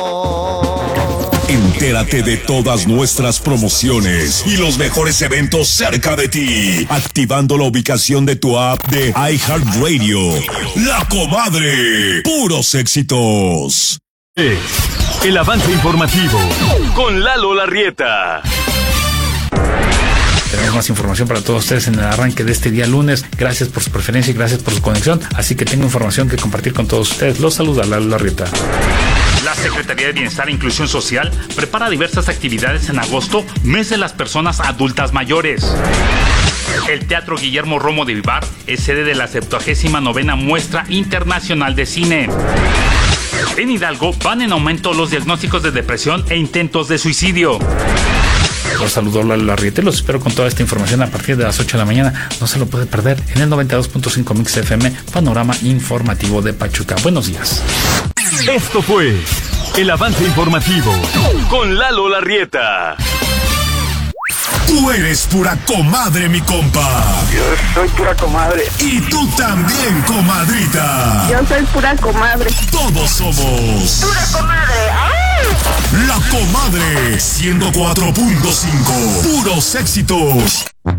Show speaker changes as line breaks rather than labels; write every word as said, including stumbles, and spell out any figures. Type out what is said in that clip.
Entérate de todas nuestras promociones y los mejores eventos cerca de ti, activando la ubicación de tu app de iHeartRadio. La Comadre, puros éxitos.
Es el avance informativo con Lalo Larrieta.
Tenemos más información para todos ustedes en el arranque de este día lunes. Gracias por su preferencia y gracias por su conexión. Así que tengo información que compartir con todos ustedes. Los saluda Lalo Larrieta.
La Secretaría de Bienestar e Inclusión Social prepara diversas actividades en agosto, mes de las personas adultas mayores. El Teatro Guillermo Romo de Vivar es sede de la septuagésima novena Muestra Internacional de Cine. En Hidalgo van en aumento los diagnósticos de depresión e intentos de suicidio.
Los saludo Lalo Larrieta y los espero con toda esta información a partir de las ocho de la mañana. No se lo puede perder en el noventa y dos punto cinco Mix F M, Panorama Informativo de Pachuca. Buenos días.
Esto fue el avance informativo con Lalo Larrieta.
Tú eres pura comadre, mi compa.
Yo soy pura comadre.
Y tú también, comadrita.
Yo soy pura comadre.
Todos somos
pura comadre. ¡Ay!
La Comadre ciento cuatro punto cinco. Puros éxitos.